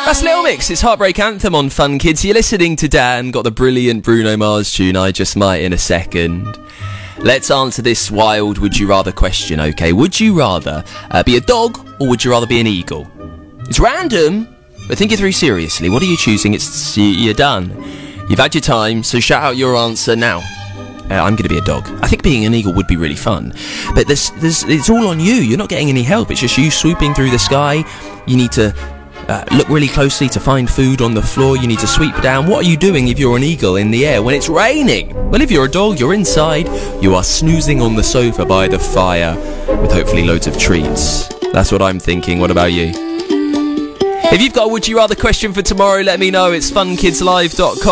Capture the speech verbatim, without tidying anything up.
That's Little Mix. It's Heartbreak Anthem on Fun Kids. You're listening to Dan. Got the brilliant Bruno Mars tune, I Just Might, in a second. Let's answer this wild would you rather question, okay? Would you rather uh, be a dog or would you rather be an eagle? It's random, but think it through seriously. What are you choosing? It's you're done. You've had your time, so shout out your answer now. Uh, I'm going to be a dog. I think being an eagle would be really fun. But there's, there's, it's all on you. You're not getting any help. It's just you swooping through the sky. You need to uh, look really closely to find food on the floor. You need to sweep down. What are you doing if you're an eagle in the air when it's raining? Well, if you're a dog, you're inside. You are snoozing on the sofa by the fire with hopefully loads of treats. That's what I'm thinking. What about you? If you've got a would you rather question for tomorrow, let me know. It's fun kids live dot com.